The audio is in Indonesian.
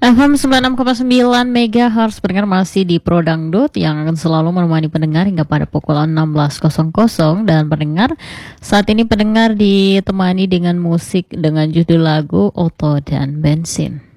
FM 96,9 MHz pendengar masih di Pro Dangdut yang akan selalu menemani pendengar hingga pada pukul 16.00 dan pendengar saat ini pendengar ditemani dengan musik dengan judul lagu Oto dan Bensin.